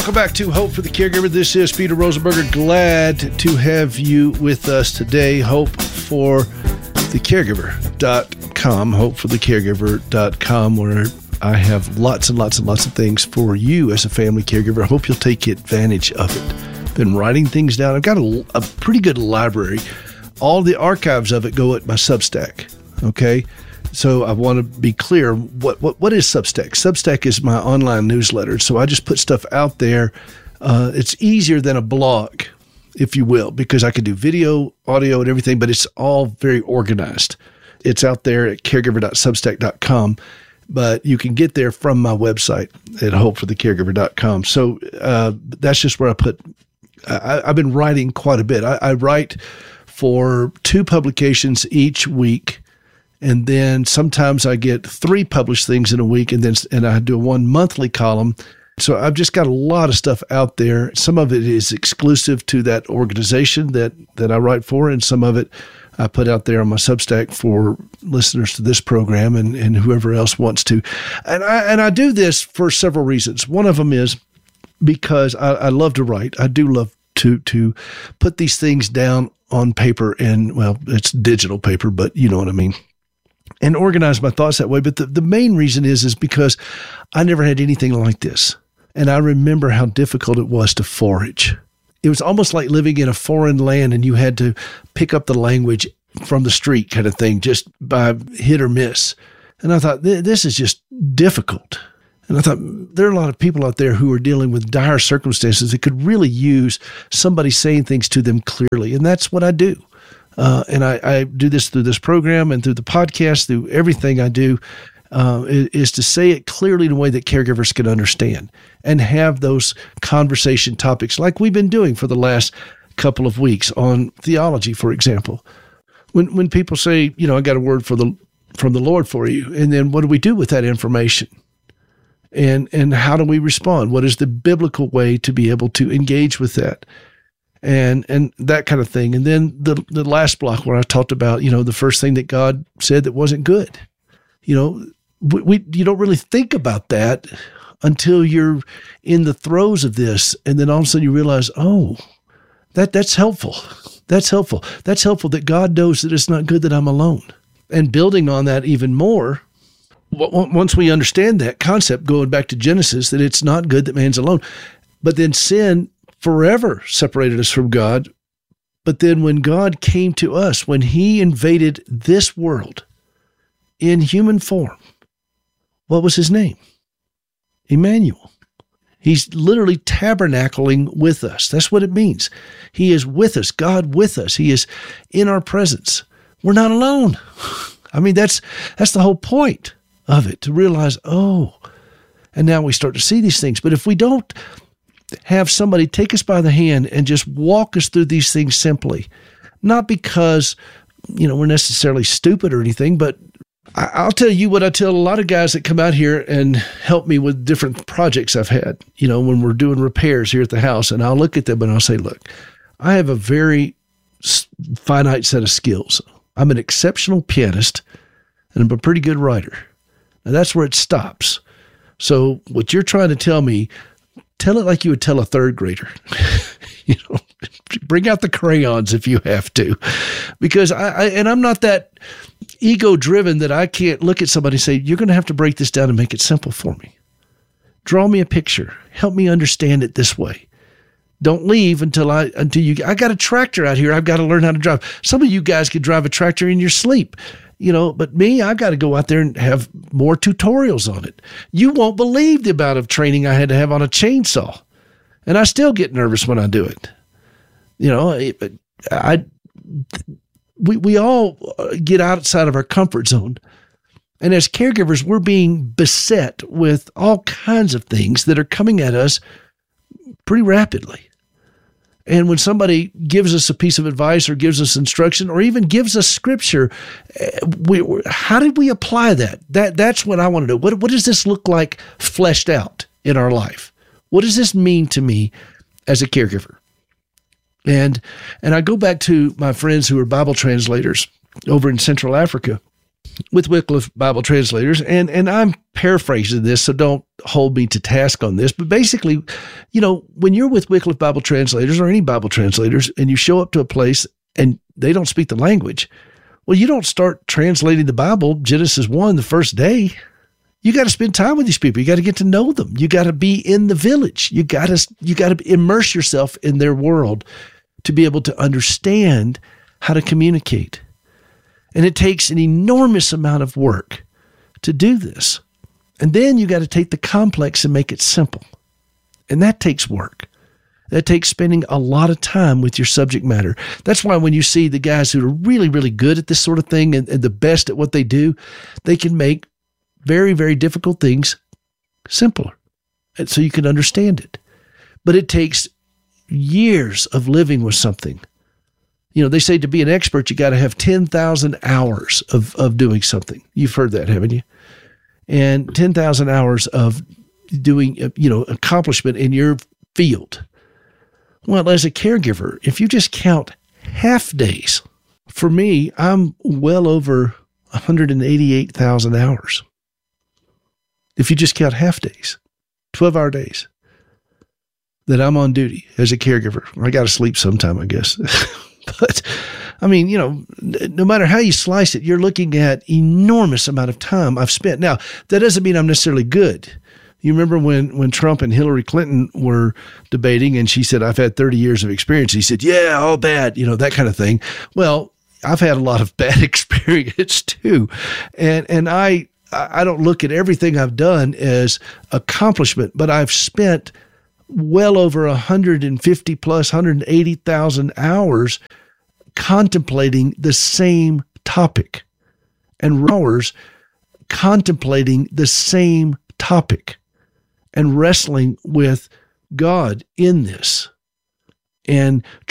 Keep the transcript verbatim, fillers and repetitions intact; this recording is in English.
Welcome back to Hope for the Caregiver. This is Peter Rosenberger. Glad to have you with us today. Hope for the caregiver dot com, hope for the caregiver dot com, where I have lots and lots and lots of things for you as a family caregiver. I hope you'll take advantage of it. Been writing things down. I've got a, a pretty good library. All the archives of it go at my Substack. Okay. So I want to be clear, what, what what is Substack? Substack is my online newsletter. So I just put stuff out there. Uh, it's easier than a blog, if you will, because I can do video, audio, and everything, but it's all very organized. It's out there at caregiver dot substack dot com, but you can get there from my website at hope for the caregiver dot com. So uh, that's just where I put, I, I've been writing quite a bit. I, I write for two publications each week. And then sometimes I get three published things in a week, and then and I do a one monthly column. So I've just got a lot of stuff out there. Some of it is exclusive to that organization that, that I write for, and some of it I put out there on my Substack for listeners to this program and, and whoever else wants to. And I and I do this for several reasons. One of them is because I, I love to write. I do love to to put these things down on paper, and, well, it's digital paper, but you know what I mean. And organize my thoughts that way. But the, the main reason is, is because I never had anything like this. And I remember how difficult it was to forage. It was almost like living in a foreign land and you had to pick up the language from the street kind of thing, just by hit or miss. And I thought, this is just difficult. And I thought, there are a lot of people out there who are dealing with dire circumstances that could really use somebody saying things to them clearly. And that's what I do. Uh, and I, I do this through this program and through the podcast, through everything I do, uh, is, is to say it clearly in a way that caregivers can understand and have those conversation topics like we've been doing for the last couple of weeks on theology, for example. When when people say, you know, I got a word for the from the Lord for you, and then what do we do with that information? And and how do we respond? What is the biblical way to be able to engage with that? And and that kind of thing. And then the the last block where I talked about, you know, the first thing that God said that wasn't good. You know, we, we you don't really think about that until you're in the throes of this, and then all of a sudden you realize, oh, that that's helpful. That's helpful. That's helpful that God knows that it's not good that I'm alone. And building on that even more, once we understand that concept, going back to Genesis, that it's not good that man's alone, but then sin forever separated us from God. But then when God came to us, when he invaded this world in human form, what was his name? Emmanuel. He's literally tabernacling with us. That's what it means. He is with us, God with us. He is in our presence. We're not alone. I mean, that's that's the whole point of it, to realize, oh, and now we start to see these things. But if we don't have somebody take us by the hand and just walk us through these things simply, not because, you know, we're necessarily stupid or anything, but I'll tell you what I tell a lot of guys that come out here and help me with different projects I've had, you know, when we're doing repairs here at the house, and I'll look at them and I'll say, look, I have a very finite set of skills. I'm an exceptional pianist and I'm a pretty good writer. Now that's where it stops. So what you're trying to tell me, tell it like you would tell a third grader. You know, bring out the crayons if you have to, because I, I and I'm not that ego driven that I can't look at somebody and say, you're going to have to break this down and make it simple for me. Draw me a picture. Help me understand it this way. Don't leave until I, until you, I got a tractor out here. I've got to learn how to drive. Some of you guys could drive a tractor in your sleep, you know, but me, I've got to go out there and have more tutorials on it. You won't believe the amount of training I had to have on a chainsaw. And I still get nervous when I do it. You know, I, I we we all get outside of our comfort zone. And as caregivers, we're being beset with all kinds of things that are coming at us pretty rapidly. And when somebody gives us a piece of advice or gives us instruction or even gives us scripture, we, how did we apply that? That that's what I want to know. What what does this look like fleshed out in our life? What does this mean to me as a caregiver? And and I go back to my friends who are Bible translators over in Central Africa. with Wycliffe Bible Translators, and, and I'm paraphrasing this, so don't hold me to task on this, but basically, you know, when you're with Wycliffe Bible Translators or any Bible translators and you show up to a place and they don't speak the language, well, you don't start translating the Bible, Genesis one, the first day. You got to spend time with these people. You got to get to know them. You got to be in the village. You got to, you got to immerse yourself in their world to be able to understand how to communicate. And it takes an enormous amount of work to do this. And then you got to take the complex and make it simple. And that takes work. That takes spending a lot of time with your subject matter. That's why when you see the guys who are really, really good at this sort of thing and, and the best at what they do, they can make very, very difficult things simpler. And so you can understand it. But it takes years of living with something. You know, they say to be an expert, you got to have ten thousand hours of, of doing something. You've heard that, haven't you? And ten thousand hours of doing, you know, accomplishment in your field. Well, as a caregiver, if you just count half days, for me, I'm well over one hundred eighty-eight thousand hours. If you just count half days, twelve-hour days, that I'm on duty as a caregiver. I got to sleep sometime, I guess. But, I mean, you know, no matter how you slice it, you're looking at enormous amount of time I've spent. Now, that doesn't mean I'm necessarily good. You remember when, when Trump and Hillary Clinton were debating and she said, I've had thirty years of experience. He said, yeah, all bad, you know, that kind of thing. Well, I've had a lot of bad experience too. And, and I, I don't look at everything I've done as accomplishment, but I've spent well over one hundred fifty plus, one hundred eighty thousand hours contemplating the same topic and hours contemplating the same topic and wrestling with God in this and